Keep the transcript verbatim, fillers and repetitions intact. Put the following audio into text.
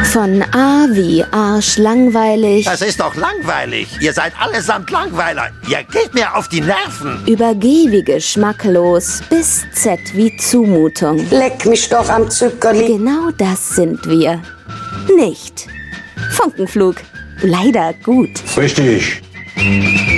Von A wie Arsch langweilig. Das ist doch langweilig. Ihr seid allesamt Langweiler. Ihr geht mir auf die Nerven. Über G wie geschmacklos bis Z wie Zumutung. Leck mich doch am Zuckerli. Genau das sind wir. Nicht. Funkenflug. Leider gut. Richtig.